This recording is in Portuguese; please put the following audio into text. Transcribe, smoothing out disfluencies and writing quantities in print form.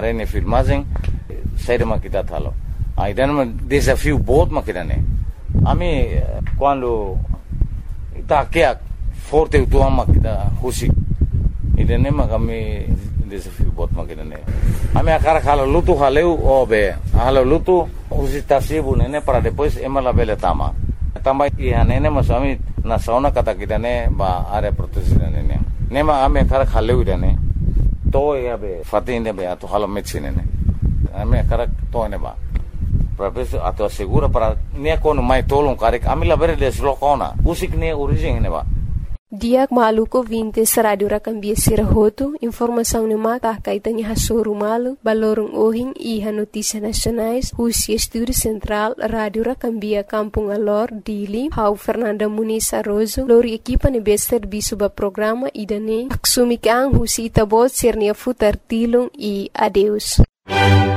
arene filmagem saída makita thalo. Então desafio बहुत makita ne. Ami quando tá que forte o tua makita husi. Ida ne kami desafio बहुत makita ne. Ami akara khalo lutu haleu obe. Halo lutu husi tasibu ne para depois emala bele tama. Tama ihane mas ami na sauna kata kita ne ba are protection ne. Nema ami akara khaleu ida ne. To ya be fatin be ato halo medicine ne. Ami akara to ne ba. Professor atau segura para nia kono mai tolong karek amila bere des lokona usik ne origem ne ba Diak maluko vintes radio rakambia sirahoto informação ne mata kaitannya hasuru malu balorong ohing iha notícia nacionais Husi Estúdio Central Radio Rakambia Kampung Alor Dili Hau Fernanda Muniz Arrozo lori equipa ne bester bisuba programa idane aksumi kang Husi itabot sernia futar tilong e adeus